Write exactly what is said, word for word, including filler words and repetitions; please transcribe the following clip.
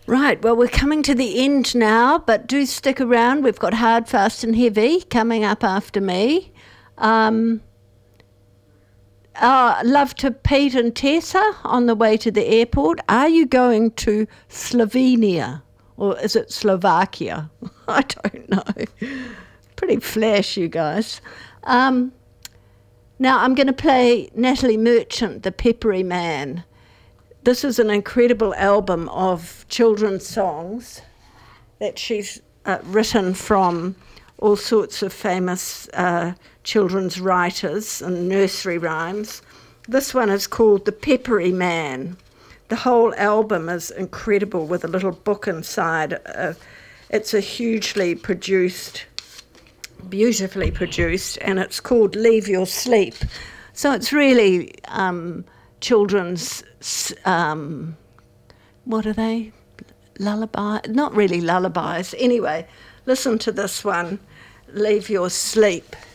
Right, well, we're coming to the end now, but do stick around. We've got Hard, Fast and Heavy coming up after me. Um, uh, love to Pete and Tessa on the way to the airport. Are you going to Slovenia? Or is it Slovakia? I don't know. Pretty flash, you guys. Um, now I'm going to play Natalie Merchant, The Peppery Man. This is an incredible album of children's songs that she's uh, written from all sorts of famous uh, children's writers and nursery rhymes. This one is called The Peppery Man. The whole album is incredible with a little book inside. Uh, it's a hugely produced, beautifully produced, and it's called Leave Your Sleep. So it's really um, children's, um, what are they? Lullaby? Not really lullabies. Anyway, listen to this one, Leave Your Sleep.